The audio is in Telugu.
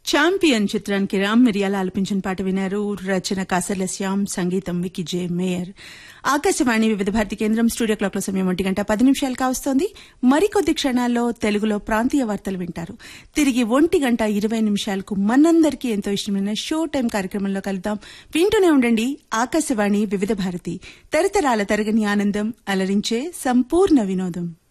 ఛాంపియన్ చిత్రానికి రామ్ మిరియాల ఆలపించిన పాట వినారు. రచన కాసర్ల శ్యామ్, సంగీతం వికి జే మేయర్. ఆకాశవాణి వివిధ భారతి కేంద్రం స్టూడియో క్లాక్ లో సమయం 1:10 కావస్తోంది. మరికొద్ది క్షణాల్లో తెలుగులో ప్రాంతీయ వార్తలు వింటారు. తిరిగి 1:20 మనందరికీ ఎంతో ఇష్టమైన షో టైం కార్యక్రమంలో కలుద్దాం. వింటూనే ఉండండి ఆకాశవాణి వివిధ భారతి, తరతరాల తరగని ఆనందం, అలరించే సంపూర్ణ వినోదం.